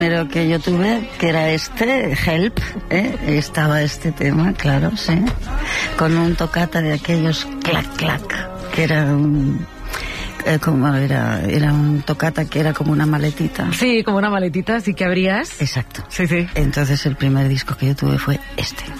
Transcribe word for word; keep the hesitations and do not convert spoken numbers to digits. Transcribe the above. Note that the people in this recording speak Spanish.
Pero que yo tuve, que era este, Help, ¿eh? Estaba este tema, claro, sí, con un toccata de aquellos clac clac, que era un, eh, como era, era un toccata que era como una maletita. Sí, como una maletita, así que abrías. Exacto. Sí, sí. Entonces el primer disco que yo tuve fue este.